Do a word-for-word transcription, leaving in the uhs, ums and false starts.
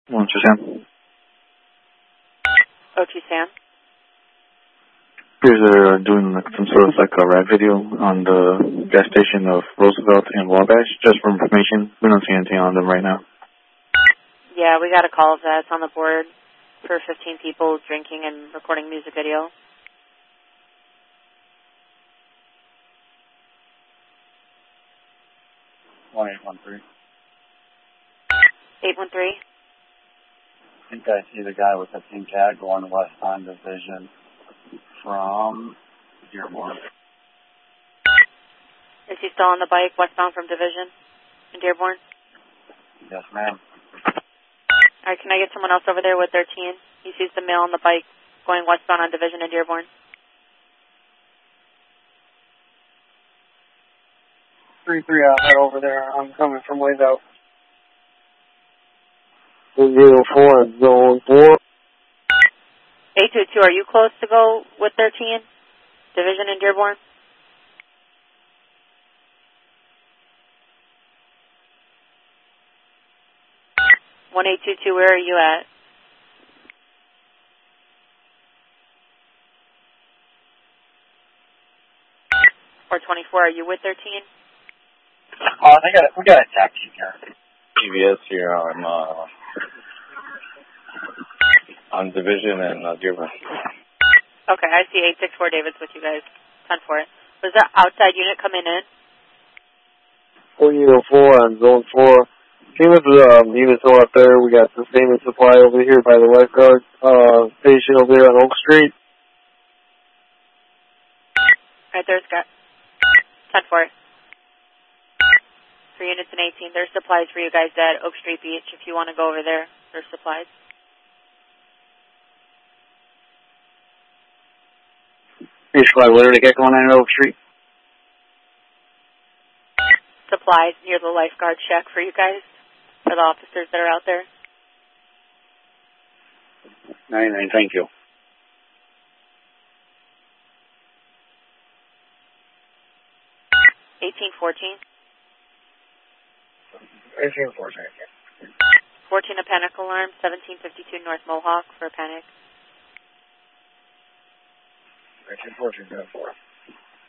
One two Sam. O two Sam. Appears they're doing like some sort of like a rap video on the gas station of Roosevelt and Wabash. Just for information, we don't see anything on them right now. Yeah, we got a call of that. It's on the board for fifteen people drinking and recording music video. one eight one three. eight one three. I think I see the guy with the pink hat going west on Division from Dearborn. Is he still on the bike westbound from Division in Dearborn? Yes, ma'am. All right, can I get someone else over there with their teen? He sees the male on the bike going westbound on Division in Dearborn. three three, I'll head over there. I'm coming from ways out. zero four, zone four. eight two two, are you close to go with their teen? Division in Dearborn? one eight two two, where are you at? four twenty-four, are you with their teen? Oh, they got we got a taxi here. P B S here on uh, on Division and uh, Dearborn. Okay, I see eight six four David's with you guys. ten four. Was that outside unit coming in? four zero four on zone four. Same as the um, units out there. We got sustainment supply over here by the lifeguard uh, station over there on Oak Street. Right there's got ten four. For units in eighteen, there's supplies for you guys at Oak Street Beach if you want to go over there. There's supplies. Beach Fly, what do they get going on at Oak Street? Supplies near the lifeguard shack for you guys, for the officers that are out there. ninety-nine, thank you. eighteen fourteen. eighteen fourteen. fourteen a panic alarm, seventeen fifty-two North Mohawk for a panic. eighteen fourteen, ten four.